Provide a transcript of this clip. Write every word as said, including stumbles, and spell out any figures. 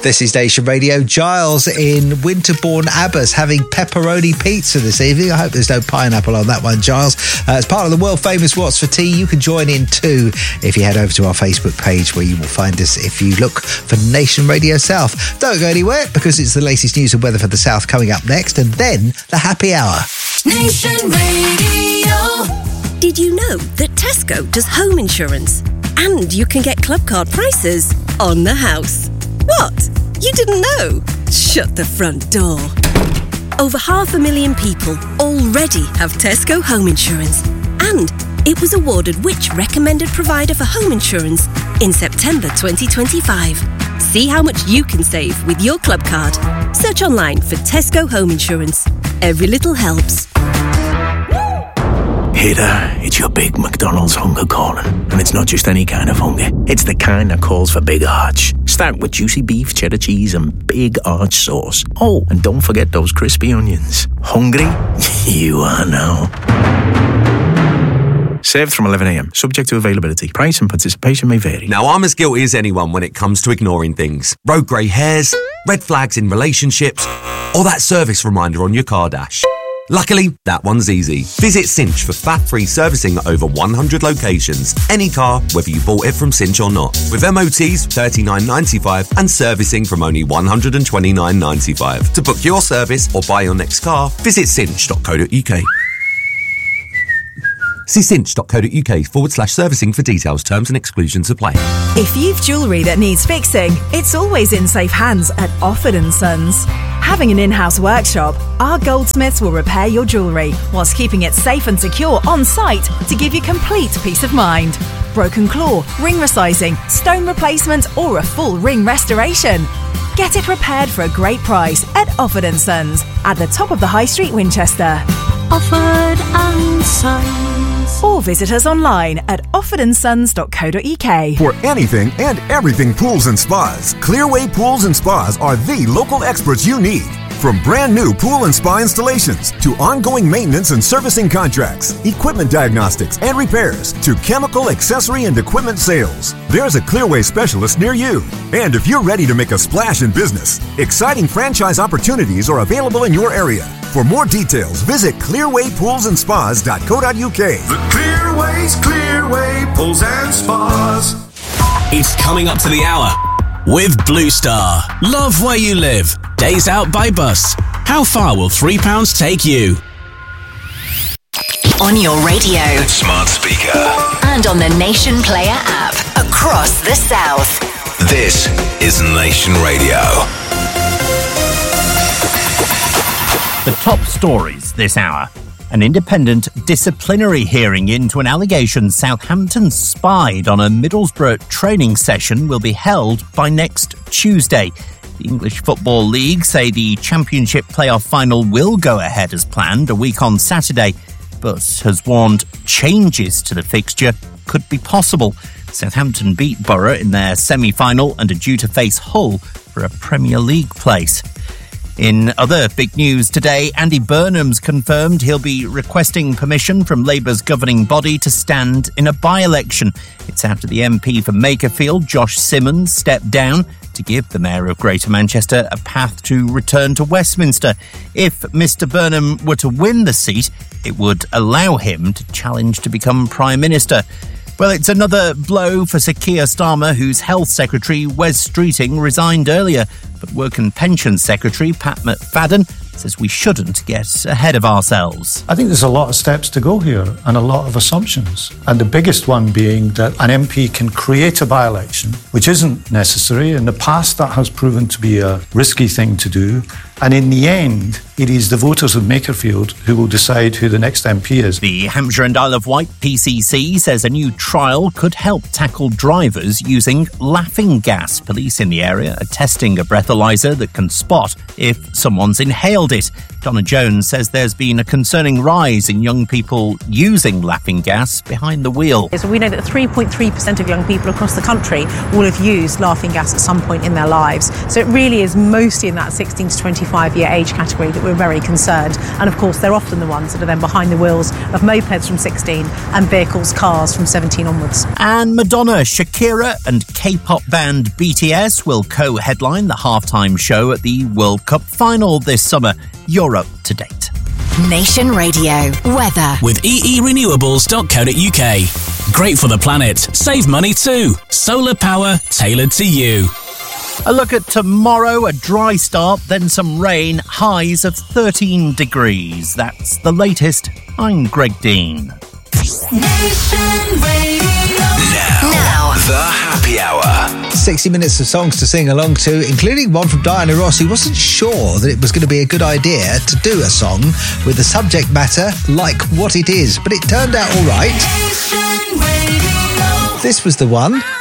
This is Nation Radio. Giles in Winterbourne Abbas having pepperoni pizza this evening. I hope there's no pineapple on that one, Giles. Uh, as part of the world famous What's for Tea, you can join in too if you head over to our Facebook page, where you will find us if you look for Nation Radio South. Don't go anywhere, because it's the latest news and weather for the South coming up next, and then the happy hour. Nation Radio. Did you know that Tesco does home insurance? And you can get club card prices on the house. What? You didn't know? Shut the front door. Over half a million people already have Tesco home insurance. And it was awarded which recommended provider for home insurance in September twenty twenty-five. See how much you can save with your club card. Search online for Tesco home insurance. Every little helps. Hey there, it's your big McDonald's hunger calling. And it's not just any kind of hunger. It's the kind that calls for big arch. Start with juicy beef, cheddar cheese and big arch sauce. Oh, and don't forget those crispy onions. Hungry? You are now. Served from eleven a.m. Subject to availability. Price and participation may vary. Now, I'm as guilty as anyone when it comes to ignoring things. Road grey hairs, red flags in relationships, or that service reminder on your car dash. Luckily, that one's easy. Visit Cinch for faff-free servicing at over one hundred locations. Any car, whether you bought it from Cinch or not. With M O Ts thirty-nine ninety-five and servicing from only one hundred twenty-nine ninety-five. To book your service or buy your next car, visit cinch dot co dot uk. See cinch dot co dot uk forward slash servicing for details, terms and exclusions apply. If you've jewellery that needs fixing, it's always in safe hands at Offord and Sons. Having an in-house workshop, our goldsmiths will repair your jewellery whilst keeping it safe and secure on site to give you complete peace of mind. Broken claw, ring resizing, stone replacement or a full ring restoration. Get it repaired for a great price at Offord and Sons at the top of the High Street, Winchester. Offord and Sons. Or visit us online at offord and sons dot co dot uk. For anything and everything pools and spas, Clearway Pools and Spas are the local experts you need. From brand new pool and spa installations to ongoing maintenance and servicing contracts, equipment diagnostics and repairs to chemical, accessory and equipment sales, there's a Clearway specialist near you. And if you're ready to make a splash in business, exciting franchise opportunities are available in your area. For more details, visit clearway pools and spas dot co dot uk. The Clearway's Clearway Pools and Spas. It's coming up to the hour with Blue Star. Love where you live. Days out by bus. How far will three pounds take you? On your radio, smart speaker, and on the Nation Player app across the South. This is Nation Radio. The top stories this hour. An independent disciplinary hearing into an allegation Southampton spied on a Middlesbrough training session will be held by next Tuesday. The English Football League say the Championship playoff final will go ahead as planned a week on Saturday, but has warned changes to the fixture could be possible. Southampton beat Borough in their semi-final and are due to face Hull for a Premier League place. In other big news today, Andy Burnham's confirmed he'll be requesting permission from Labour's governing body to stand in a by-election. It's after the M P for Makerfield, Josh Simmons, stepped down to give the Mayor of Greater Manchester a path to return to Westminster. If Mister Burnham were to win the seat, it would allow him to challenge to become Prime Minister. Well, it's another blow for Sir Keir Starmer, whose Health Secretary, Wes Streeting, resigned earlier. But Work and Pensions Secretary, Pat McFadden, says we shouldn't get ahead of ourselves. I think there's a lot of steps to go here and a lot of assumptions. And the biggest one being that an M P can create a by-election, which isn't necessary. In the past, that has proven to be a risky thing to do. And in the end, it is the voters of Makerfield who will decide who the next M P is. The Hampshire and Isle of Wight P C C says a new trial could help tackle drivers using laughing gas. Police in the area are testing a breathalyser that can spot if someone's inhaled nailed it. Donna Jones says there's been a concerning rise in young people using laughing gas behind the wheel. So we know that three point three percent of young people across the country will have used laughing gas at some point in their lives. So it really is mostly in that sixteen to twenty-five year age category that we're very concerned. And of course, they're often the ones that are then behind the wheels of mopeds from sixteen and vehicles, cars from seventeen onwards. And Madonna, Shakira and K-pop band B T S will co-headline the halftime show at the World Cup final this summer. You're up to date. Nation Radio weather with e e renewables dot co dot u k. Great for the planet. Save money too. Solar power tailored to you. A look at tomorrow, a dry start, then some rain, highs of thirteen degrees. That's the latest. I'm Greg Dean. Nation Radio. Now, now, the happy hour. sixty minutes of songs to sing along to, including one from Diana Ross, who wasn't sure that it was going to be a good idea to do a song with the subject matter like what it is, but it turned out all right. This was the one.